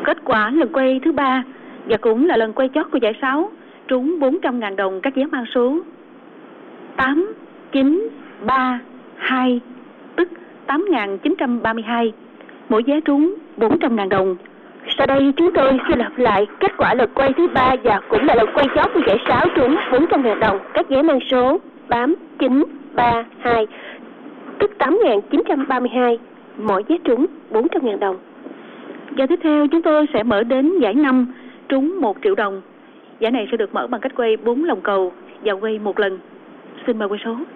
kết quả lần quay thứ 3 và cũng là lần quay chót của giải 6, trúng 400.000 đồng các vé mang số 8, 9, 3, 2, tức 8.932. Mỗi vé trúng 400.000 đồng. Sau đây chúng tôi sẽ lặp lại kết quả lần quay thứ 3 và cũng là lần quay chót của giải 6 trúng 400.000 đồng các vé mang số 8, 9, 3, 2, tức 8.932. Mỗi vé trúng 400.000 đồng. Và tiếp theo chúng tôi sẽ mở đến giải 5, trúng 1 triệu đồng. Giải này sẽ được mở bằng cách quay 4 lòng cầu và quay một lần. Xin mời quay số.